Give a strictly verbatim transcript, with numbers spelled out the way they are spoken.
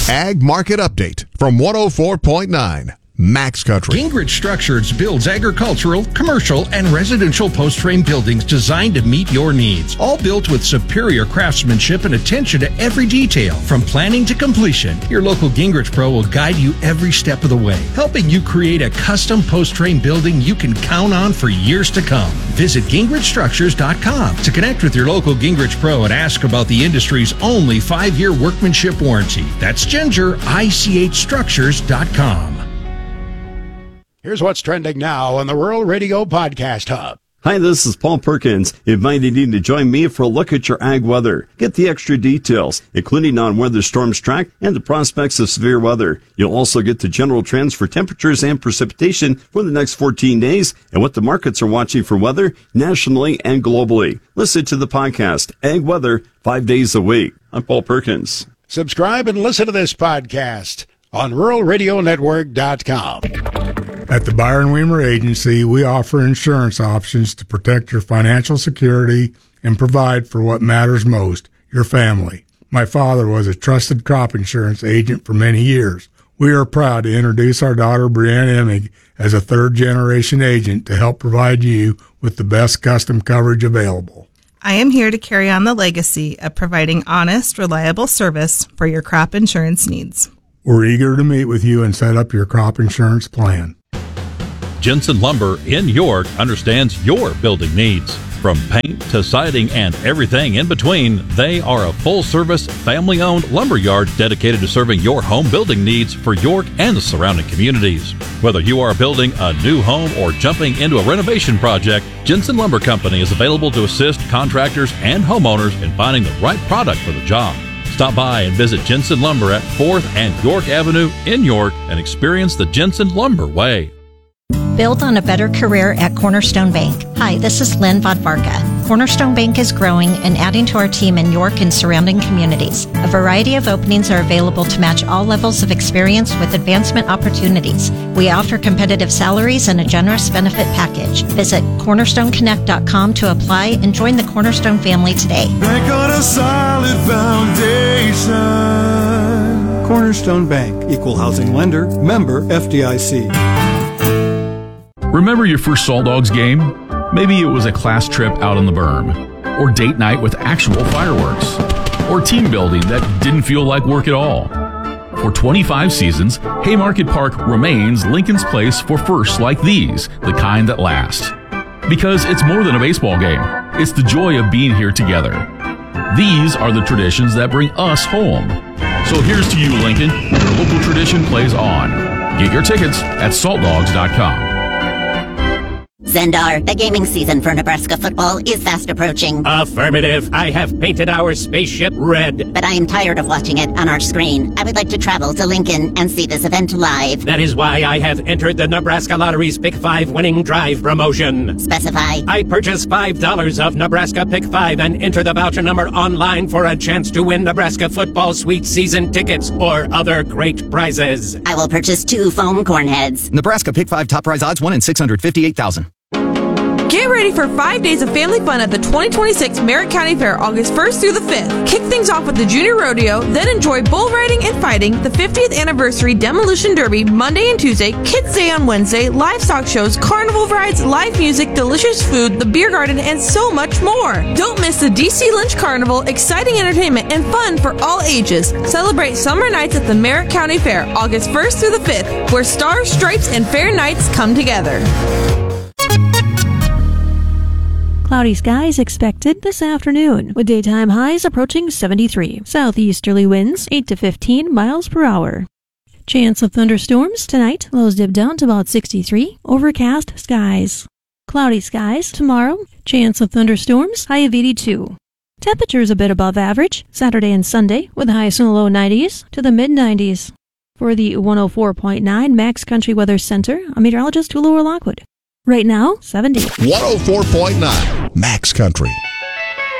Ag Market Update from one oh four point nine Max Country. Gingrich Structures builds agricultural, commercial, and residential post-frame buildings designed to meet your needs. All built with superior craftsmanship and attention to every detail. From planning to completion, your local Gingrich Pro will guide you every step of the way, helping you create a custom post-frame building you can count on for years to come. Visit Gingrich Structures dot com to connect with your local Gingrich Pro and ask about the industry's only five-year workmanship warranty. That's Ginger I C H Structures dot com. Here's what's trending now on the Rural Radio Podcast Hub. Hi, this is Paul Perkins, inviting you to join me for a look at your ag weather. Get the extra details, including on-weather storms track and the prospects of severe weather. You'll also get the general trends for temperatures and precipitation for the next fourteen days and what the markets are watching for weather nationally and globally. Listen to the podcast, Ag Weather, five days a week. I'm Paul Perkins. Subscribe and listen to this podcast on rural radio network dot com. At the Byron Weimer Agency, we offer insurance options to protect your financial security and provide for what matters most, your family. My father was a trusted crop insurance agent for many years. We are proud to introduce our daughter, Brianne Emig, as a third-generation agent to help provide you with the best custom coverage available. I am here to carry on the legacy of providing honest, reliable service for your crop insurance needs. We're eager to meet with you and set up your crop insurance plan. Jensen Lumber in York understands your building needs. From paint to siding and everything in between, they are a full-service, family-owned lumber yard dedicated to serving your home building needs for York and the surrounding communities. Whether you are building a new home or jumping into a renovation project, Jensen Lumber Company is available to assist contractors and homeowners in finding the right product for the job. Stop by and visit Jensen Lumber at fourth and York Avenue in York and experience the Jensen Lumber way. Build on a better career at Cornerstone Bank. Hi, this is Lynn Vodvarka. Cornerstone Bank is growing and adding to our team in York and surrounding communities. A variety of openings are available to match all levels of experience with advancement opportunities. We offer competitive salaries and a generous benefit package. Visit cornerstone connect dot com to apply and join the Cornerstone family today. Bank on a solid foundation. Cornerstone Bank, equal housing lender, member F D I C. Remember your first Salt Dogs game? Maybe it was a class trip out on the berm, or date night with actual fireworks, or team building that didn't feel like work at all. For twenty-five seasons, Haymarket Park remains Lincoln's place for firsts like these, the kind that last. Because it's more than a baseball game. It's the joy of being here together. These are the traditions that bring us home. So here's to you, Lincoln. Your local tradition plays on. Get your tickets at salt dogs dot com. Zendar, the gaming season for Nebraska football is fast approaching. Affirmative. I have painted our spaceship red. But I am tired of watching it on our screen. I would like to travel to Lincoln and see this event live. That is why I have entered the Nebraska Lottery's Pick five winning drive promotion. Specify. I purchase five dollars of Nebraska Pick five and enter the voucher number online for a chance to win Nebraska football sweet season tickets or other great prizes. I will purchase two foam corn heads. Nebraska Pick five top prize odds one in six hundred fifty-eight thousand. Get ready for five days of family fun at the twenty twenty-six Merritt County Fair, August first through the fifth. Kick things off with the Junior Rodeo, then enjoy bull riding and fighting, the fiftieth Anniversary Demolition Derby Monday and Tuesday, Kids Day on Wednesday, livestock shows, carnival rides, live music, delicious food, the beer garden, and so much more. Don't miss the D C Lynch Carnival, exciting entertainment and fun for all ages. Celebrate summer nights at the Merritt County Fair, August first through the fifth, where stars, stripes, and fair nights come together. Cloudy skies expected this afternoon, with daytime highs approaching seventy-three. Southeasterly winds eight to fifteen miles per hour. Chance of thunderstorms tonight, lows dip down to about sixty-three. Overcast skies. Cloudy skies tomorrow, chance of thunderstorms, high of eighty-two. Temperatures a bit above average, Saturday and Sunday, with highs in the low nineties to the mid nineties. For the one oh four point nine Max Country Weather Center, I'm meteorologist Laura Lockwood. Right now, seventy. one oh four point nine Max Country.